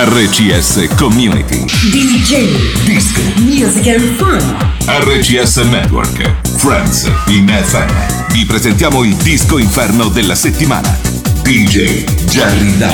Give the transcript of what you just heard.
RCS Community. DJ, Disco, Music and Fun. RCS Network, Friends in FM. Vi presentiamo il disco inferno della settimana. DJ Jerry Dan.